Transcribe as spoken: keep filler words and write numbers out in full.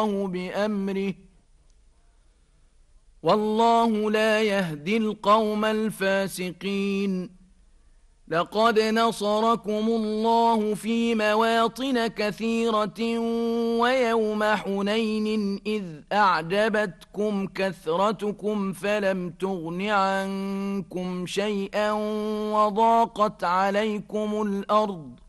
بأمره والله لا يهدي القوم الفاسقين. لقد نصركم الله في مواطن كثيرة ويوم حنين إذ أعجبتكم كثرتكم فلم تغن عنكم شيئا وضاقت عليكم الأرض